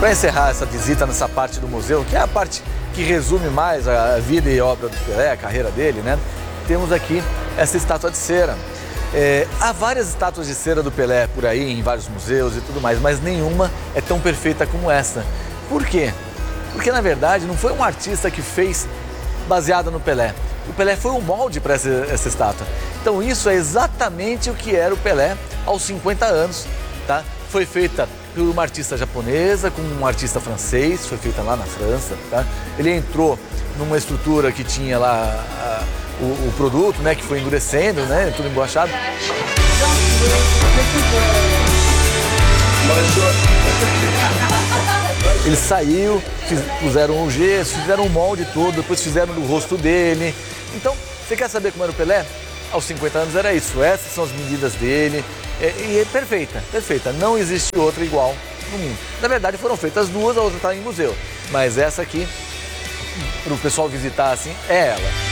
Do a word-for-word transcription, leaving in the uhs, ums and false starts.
Para encerrar essa visita nessa parte do museu, que é a parte que resume mais a vida e obra do Pelé, a carreira dele, né? Temos aqui essa estátua de cera. É, há várias estátuas de cera do Pelé por aí, em vários museus e tudo mais, mas nenhuma é tão perfeita como essa. Por quê? Porque, na verdade, não foi um artista que fez baseada no Pelé. O Pelé foi um molde para essa, essa estátua. Então, isso é exatamente o que era o Pelé aos cinquenta anos, tá? Foi feita por uma artista japonesa, com um artista francês, foi feita lá na França, tá? Ele entrou numa estrutura que tinha lá a, o, o produto, né, que foi endurecendo, né, tudo emborrachado. Ele saiu, fiz, puseram o gesso, fizeram o molde todo, depois fizeram no rosto dele. Então, você quer saber como era o Pelé? Aos cinquenta anos era isso, essas são as medidas dele, e, e é perfeita, perfeita, não existe outra igual no mundo. Na verdade foram feitas duas, a outra está em museu, mas essa aqui, para o pessoal visitar assim, é ela.